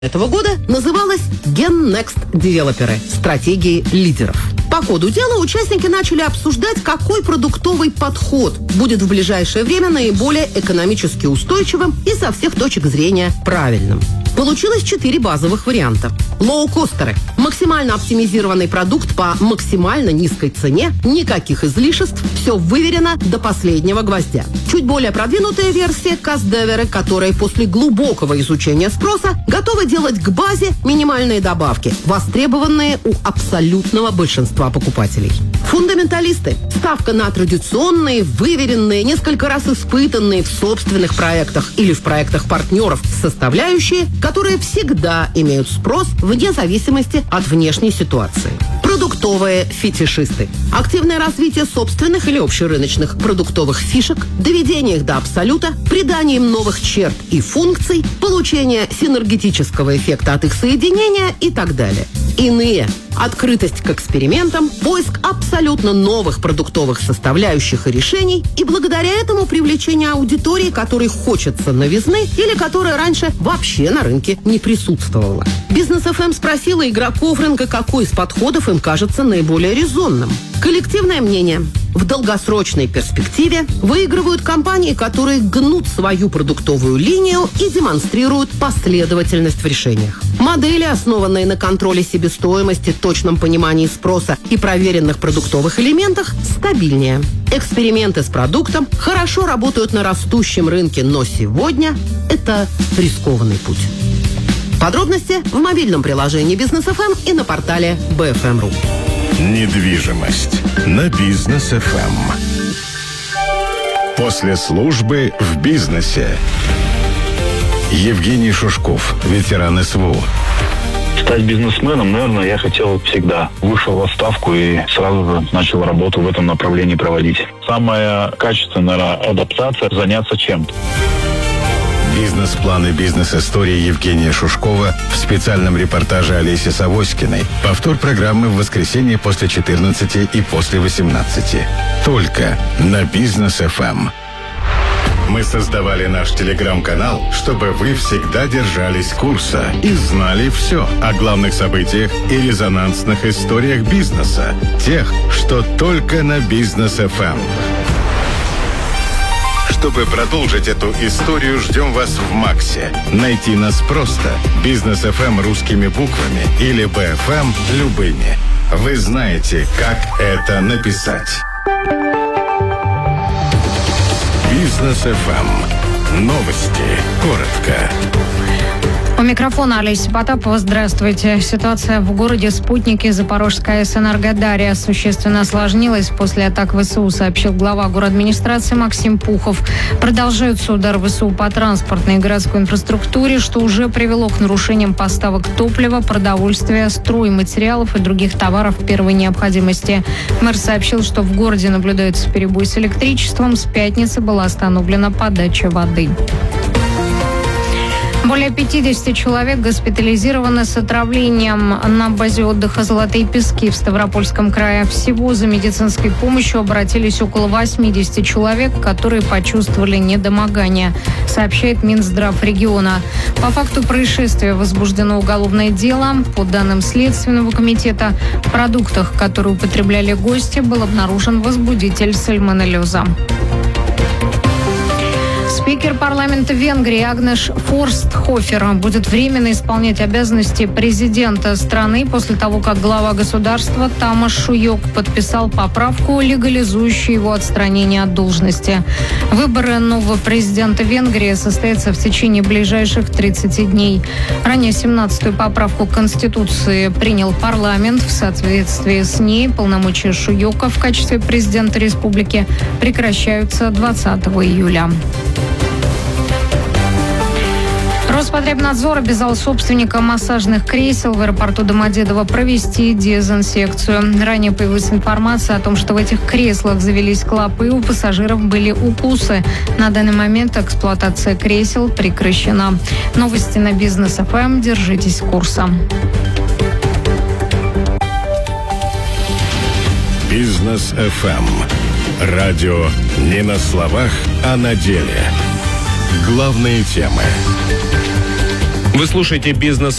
этого года называлась Gen Next Девелоперы – стратегии лидеров. По ходу дела участники начали обсуждать, какой продуктовый подход будет в ближайшее время наиболее экономически устойчивым и со всех точек зрения правильным. Получилось 4 базовых варианта. Лоукостеры – максимально оптимизированный продукт по максимально низкой цене, никаких излишеств, все выверено до последнего гвоздя. Чуть более продвинутая версия – кастдеверы, которые после глубокого изучения спроса готовы делать к базе минимальные добавки, востребованные у абсолютного большинства покупателей. Фундаменталисты – ставка на традиционные, выверенные, несколько раз испытанные в собственных проектах или в проектах партнеров составляющие, которые всегда имеют спрос вне зависимости от внешней ситуации. Продуктовые фетишисты. Активное развитие собственных или общерыночных продуктовых фишек, доведение их до абсолюта, придание им новых черт и функций, получение синергетического эффекта от их соединения и так далее. Иные. Открытость к экспериментам, поиск абсолютно новых продуктовых составляющих и решений, и благодаря этому привлечение аудитории, которой хочется новизны или которая раньше вообще на рынке не присутствовала. Бизнес ФМ спросила игроков рынка, какой из подходов им кажется наиболее резонным. Коллективное мнение. В долгосрочной перспективе выигрывают компании, которые гнут свою продуктовую линию и демонстрируют последовательность в решениях. Модели, основанные на контроле себестоимости, точном понимании спроса и проверенных продуктовых элементах, стабильнее. Эксперименты с продуктом хорошо работают на растущем рынке, но сегодня это рискованный путь. Подробности в мобильном приложении Бизнес ФМ и на портале BFM.ru. Недвижимость на Бизнес ФМ. После службы в бизнесе. Евгений Шушков, ветеран СВО. Стать бизнесменом, наверное, я хотел всегда. Вышел в отставку и сразу же начал работу в этом направлении проводить. Самая качественная адаптация – заняться чем-то. Бизнес-планы, бизнес-истории Евгения Шушкова в специальном репортаже Олеси Савоськиной. Повтор программы в воскресенье после 14 и после 18. Только на Бизнес ФМ. Мы создавали наш телеграм-канал, чтобы вы всегда держались курса и знали все о главных событиях и резонансных историях бизнеса. Тех, что только на Бизнес ФМ. Чтобы продолжить эту историю, ждем вас в Максе. Найти нас просто. Бизнес ФМ русскими буквами или БФМ любыми. Вы знаете, как это написать. Бизнес ФМ. Новости. Коротко. У микрофона Олеся Потапова. Здравствуйте. Ситуация в городе Спутники Запорожская АЭС «Энергодарья» существенно осложнилась после атак ВСУ, сообщил глава городадминистрации Максим Пухов. Продолжаются удары ВСУ по транспортной и городской инфраструктуре, что уже привело к нарушениям поставок топлива, продовольствия, стройматериалов и других товаров первой необходимости. Мэр сообщил, что в городе наблюдается перебой с электричеством. С пятницы была остановлена подача воды. Более 50 человек госпитализированы с отравлением на базе отдыха «Золотые пески» в Ставропольском крае. Всего за медицинской помощью обратились около 80 человек, которые почувствовали недомогание, сообщает Минздрав региона. По факту происшествия возбуждено уголовное дело. По данным Следственного комитета, в продуктах, которые употребляли гости, был обнаружен возбудитель сальмонеллеза. Спикер парламента Венгрии Агнеш Форстхофер будет временно исполнять обязанности президента страны после того, как глава государства Тамаш Шуйок подписал поправку, легализующую его отстранение от должности. Выборы нового президента Венгрии состоятся в течение ближайших 30 дней. Ранее 17-ю поправку к Конституции принял парламент. В соответствии с ней полномочия Шуйока в качестве президента республики прекращаются 20 июля. Роспотребнадзор обязал собственника массажных кресел в аэропорту Домодедово провести дезинсекцию. Ранее появилась информация о том, что в этих креслах завелись клопы, у пассажиров были укусы. На данный момент эксплуатация кресел прекращена. Новости на Бизнес ФМ. Держитесь курса. Бизнес ФМ. Радио не на словах, а на деле. Главные темы. Вы слушаете «Бизнес